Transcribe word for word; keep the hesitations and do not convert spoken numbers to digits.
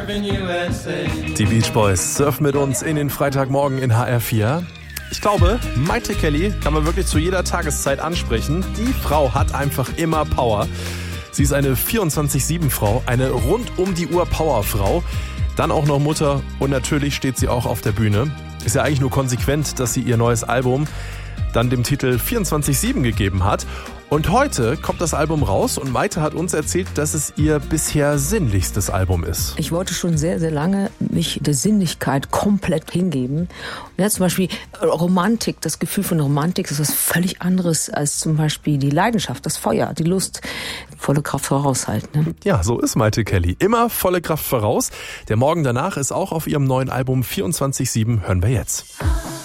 surfing U S A. Die Beach Boys surfen mit uns in den Freitagmorgen in H R vier. Ich glaube, Mayte Kelly kann man wirklich zu jeder Tageszeit ansprechen. Die Frau hat einfach immer Power. Sie ist eine vierundzwanzig sieben Frau, eine rund um die Uhr Powerfrau. Dann auch noch Mutter und natürlich steht sie auch auf der Bühne. Ist ja eigentlich nur konsequent, dass sie ihr neues Album dann dem Titel vierundzwanzig sieben gegeben hat. Und heute kommt das Album raus und Mayte hat uns erzählt, dass es ihr bisher sinnlichstes Album ist. Ich wollte schon sehr, sehr lange mich der Sinnlichkeit komplett hingeben. Und ja, zum Beispiel Romantik, das Gefühl von Romantik ist was völlig anderes als zum Beispiel die Leidenschaft, das Feuer, die Lust, volle Kraft voraus halt. Ne? Ja, so ist Mayte Kelly. Immer volle Kraft voraus. Der Morgen danach ist auch auf ihrem neuen Album vierundzwanzig sieben. Hören wir jetzt.